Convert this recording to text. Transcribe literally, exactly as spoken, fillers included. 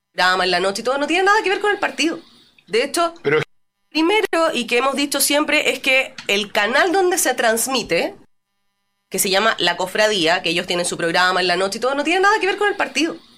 programa en la noche y todo, no tiene nada que ver con el partido. De hecho, Pero primero, y que hemos dicho siempre, es que el canal donde se transmite, que se llama La Cofradía, que ellos tienen su programa en la noche y todo, no tiene nada que ver con el partido.